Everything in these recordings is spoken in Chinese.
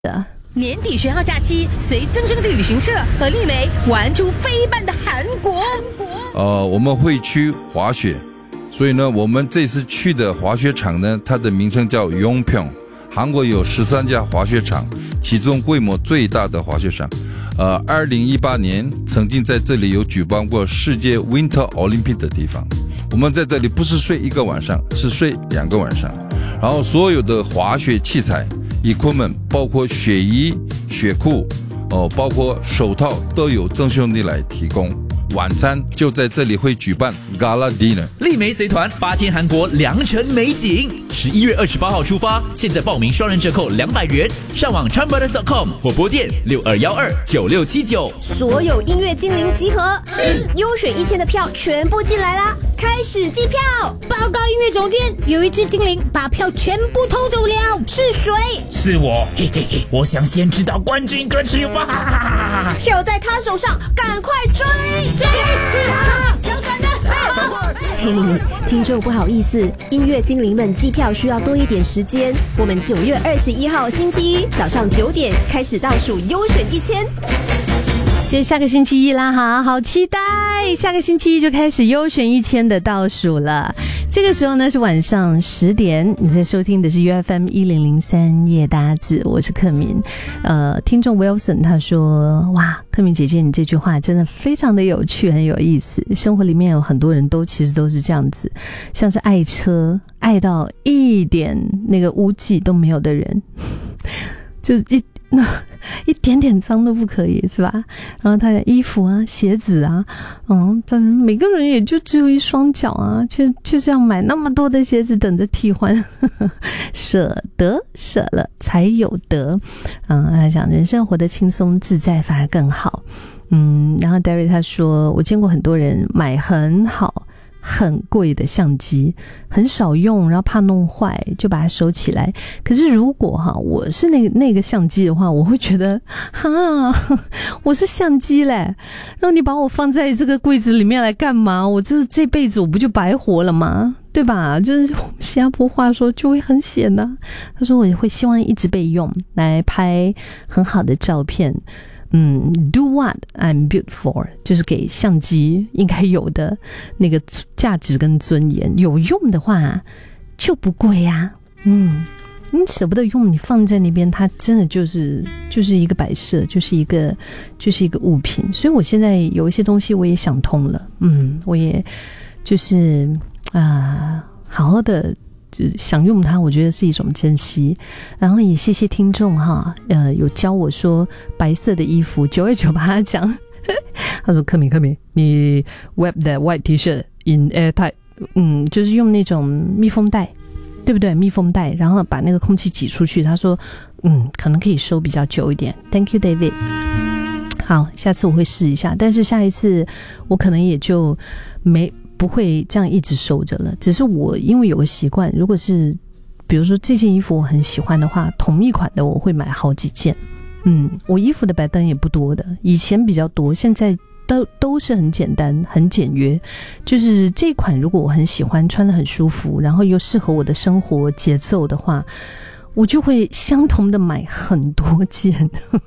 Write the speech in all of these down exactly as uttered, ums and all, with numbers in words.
的。 年底学校假期，随增生的旅行社和丽梅玩出飞半的韩国。 呃，我们会去滑雪，所以呢，我们这次去的滑雪场呢，它的名称叫 Yongpyeong。韩国有十三家滑雪场，其中规模最大的滑雪场，呃，二零一八年曾经在这里有举办过世界 Winter Olympic 的地方。我们在这里不是睡一个晚上，是睡两个晚上。然后所有的滑雪器材 equipment 包括雪衣、雪裤，哦、呃，包括手套都有曾兄弟来提供。晚餐就在这里会举办 Gala Dinner。 丽梅随团八天韩国良辰美景，十一月二十八号出发，现在报名双人折扣两百元，上网 charmbrothers dot com 或拨电六二一二九六七九。 所有音乐精灵集合，是优选一千的票全部进来啦，开始计票。 报告音乐总监，有一只精灵把票全部偷走了， 是谁？ 是我，嘿嘿嘿，我想先知道冠军歌曲吧。 票在他手上，赶快追！ 追追他！勇敢的！ 嘿，听众不好意思，音乐精灵们计票需要多一点时间。我们九月二十一号星期一早上九点开始倒数优选一千。 就是下个星期一啦，哈，好期待！下个星期一就开始优选一千的倒数了。这个时候呢是晚上十点，你在收听的是 U F M 一零零三夜搭子，我是克明。呃，听众 Wilson 他说：“哇，克明姐姐，你这句话真的非常的有趣，很有意思。生活里面有很多人都其实都是这样子，像是爱车，爱到一点那个污迹都没有的人，就一。”那一点点脏都不可以，是吧？然后他的衣服啊、鞋子啊，嗯，但每个人也就只有一双脚啊，却就这样买那么多的鞋子等着替换，舍得舍了才有得。嗯，他讲人生活得轻松自在反而更好。嗯，然后 Derry 他说，我见过很多人买很好。很贵的相机很少用，然后怕弄坏就把它收起来。可是如果哈我是那个那个相机的话，我会觉得哈我是相机嘞，然后你把我放在这个柜子里面来干嘛？我这这辈子我不就白活了吗？对吧？就是新加坡话说就会很闲啊。他说我会希望一直被用来拍很好的照片。嗯 ，do what I'm built for， 就是给相机应该有的那个价值跟尊严。有用的话就不贵啊。嗯，你舍不得用，你放在那边，它真的就是就是一个摆设，就是一个就是一个物品。所以我现在有一些东西我也想通了。嗯，我也就是啊、呃，好好的。想用它，我觉得是一种珍惜。然后也谢谢听众哈，呃，有教我说白色的衣服，九二九把他讲，他说：“克敏克敏，你 wrap the white T-shirt in airtight， 嗯，就是用那种密封袋，对不对？密封袋，然后把那个空气挤出去。”他说：“嗯，可能可以收比较久一点。” Thank you, David。好，下次我会试一下，但是下一次我可能也就没。不会这样一直收着了，只是我因为有个习惯，如果是比如说这件衣服我很喜欢的话，同一款的我会买好几件。嗯，我衣服的白单也不多的，以前比较多，现在都都是很简单很简约。就是这款如果我很喜欢，穿得很舒服，然后又适合我的生活节奏的话，我就会相同的买很多件。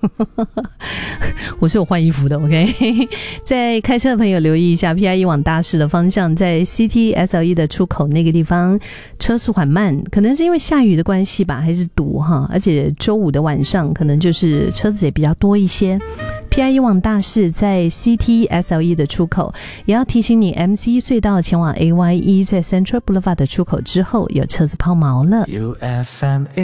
我是有换衣服的 OK。 在开车的朋友留意一下 P I E 往大市的方向，在 C T S L E 的出口那个地方车速缓慢，可能是因为下雨的关系吧，还是堵哈，而且周五的晚上可能就是车子也比较多一些。P I E 往大市在 C T S L E 的出口，也要提醒你 M C 隧道前往 A Y E 在 Central Boulevard 的出口之后有车子抛锚了。 U F M